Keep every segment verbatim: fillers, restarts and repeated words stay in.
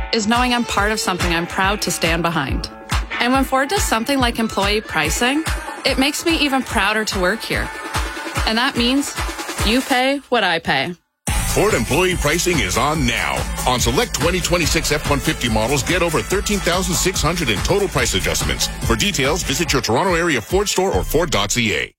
is knowing I'm part of something I'm proud to stand behind. And when Ford does something like employee pricing, it makes me even prouder to work here. And that means you pay what I pay. Ford employee pricing is on now. On select twenty twenty-six F one fifty models, get over thirteen thousand six hundred in total price adjustments. For details, visit your Toronto area Ford store or Ford dot C A.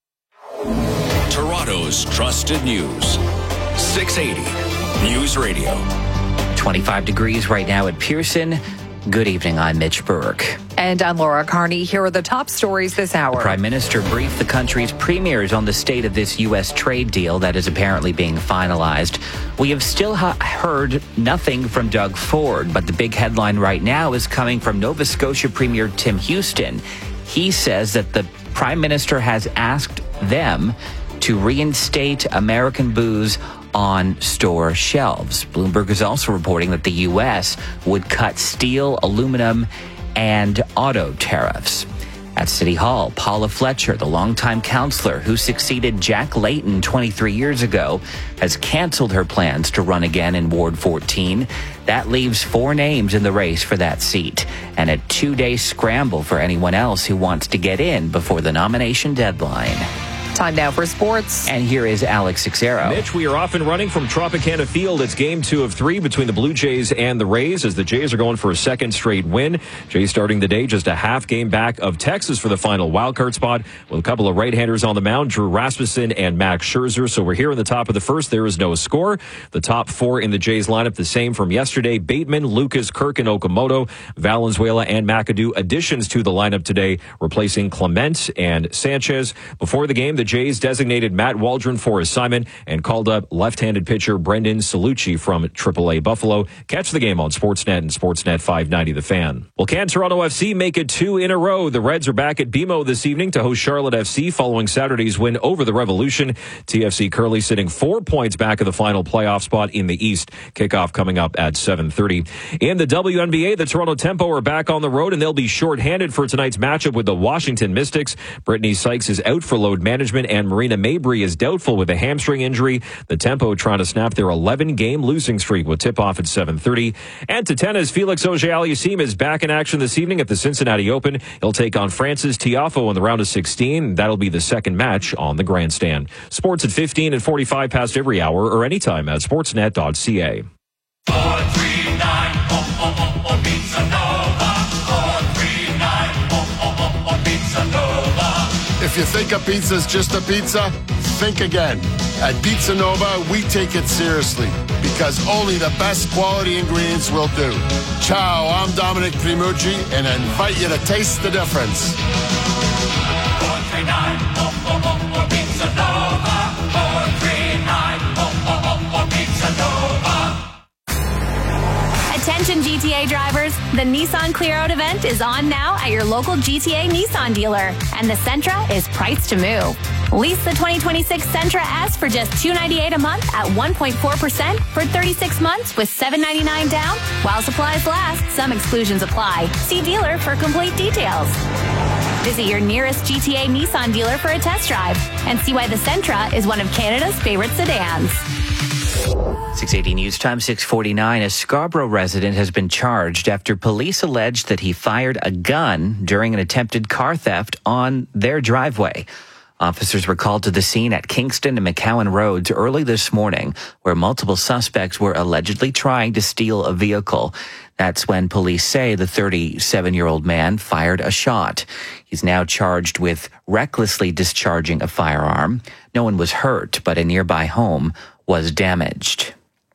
Toronto's trusted news. six eighty News Radio. twenty-five degrees right now at Pearson. Good evening, I'm Mitch Burke. And I'm Laura Carney. Here are the top stories this hour. The Prime Minister briefed the country's premiers on the state of this U S trade deal that is apparently being finalized. We have still ha- heard nothing from Doug Ford, but the big headline right now is coming from Nova Scotia Premier Tim Houston. He says that the Prime Minister has asked them to reinstate American booze on store shelves. Bloomberg is also reporting that the U S would cut steel, aluminum, and auto tariffs. At City Hall, Paula Fletcher, the longtime councillor who succeeded Jack Layton twenty-three years ago, has canceled her plans to run again in Ward fourteen. That leaves four names in the race for that seat, and a two-day scramble for anyone else who wants to get in before the nomination deadline. Time now for sports. And here is Alex Sixero. Mitch, we are off and running from Tropicana Field. It's game two of three between the Blue Jays and the Rays as the Jays are going for a second straight win. Jays starting the day just a half game back of Texas for the final wildcard spot with a couple of right-handers on the mound, Drew Rasmussen and Max Scherzer. So we're here in the top of the first. There is no score. The top four in the Jays lineup, the same from yesterday. Bateman, Lucas, Kirk, and Okamoto. Valenzuela and McAdoo additions to the lineup today, replacing Clement and Sanchez. Before the game, the Jays designated Matt Waldron for assignment and called up left-handed pitcher Brendan Salucci from triple A Buffalo. Catch the game on Sportsnet and Sportsnet five ninety The Fan. Well, can Toronto F C make it two in a row? The Reds are back at B M O this evening to host Charlotte F C following Saturday's win over the Revolution. T F C currently sitting four points back of the final playoff spot in the East. Kickoff coming up at seven thirty. In the W N B A, the Toronto Tempo are back on the road, and they'll be shorthanded for tonight's matchup with the Washington Mystics. Brittany Sykes is out for load management, and Marina Mabry is doubtful with a hamstring injury. The Tempo trying to snap their eleven-game losing streak with tip-off at seven thirty. And to tennis, Felix Auger-Aliassime is back in action this evening at the Cincinnati Open. He'll take on Francis Tiafoe in the round of sixteen. That'll be the second match on the grandstand. Sports at fifteen and forty-five past every hour or anytime at sportsnet dot c a. four three nine, oh, oh, oh, oh, Pizza Nova. four three nine, oh, oh, oh, oh, Pizza Nova. If you think a pizza's just a pizza, think again. At Pizza Nova, we take it seriously because only the best quality ingredients will do. Ciao, I'm Dominic Primucci, and I invite you to taste the difference. four three nine, oh, oh, oh, oh, Pizza Nova. four three nine, oh, oh, oh, oh, Pizza Nova. Attention G T A drivers, the Nissan Clear Out event is on now at your local G T A Nissan dealer, and the Sentra is priced to move. Lease the twenty twenty-six Sentra S for just two hundred ninety-eight dollars a month at one point four percent for thirty-six months with seven hundred ninety-nine dollars down. While supplies last, some exclusions apply. See dealer for complete details. Visit your nearest G T A Nissan dealer for a test drive and see why the Sentra is one of Canada's favorite sedans. six eighty News Time, six forty-nine. A Scarborough resident has been charged after police alleged that he fired a gun during an attempted car theft on their driveway. Officers were called to the scene at Kingston and McCowan Roads early this morning, where multiple suspects were allegedly trying to steal a vehicle. That's when police say the thirty-seven-year-old man fired a shot. He's now charged with recklessly discharging a firearm. No one was hurt, but a nearby home was damaged.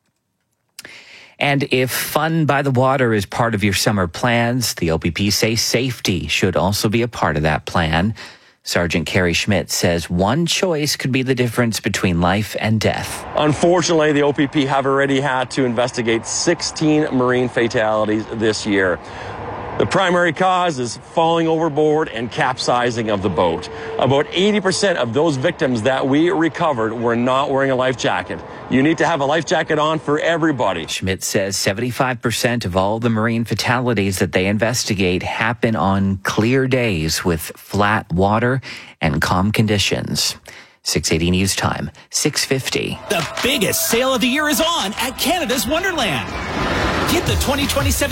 And if fun by the water is part of your summer plans, the O P P say safety should also be a part of that plan. Sergeant Kerry Schmidt says one choice could be the difference between life and death. Unfortunately, the O P P have already had to investigate sixteen marine fatalities this year. The primary cause is falling overboard and capsizing of the boat. About eighty percent of those victims that we recovered were not wearing a life jacket. You need to have a life jacket on for everybody. Schmidt says seventy-five percent of all the marine fatalities that they investigate happen on clear days with flat water and calm conditions. six eighty News Time, six fifty. The biggest sale of the year is on at Canada's Wonderland. Get the twenty twenty-seven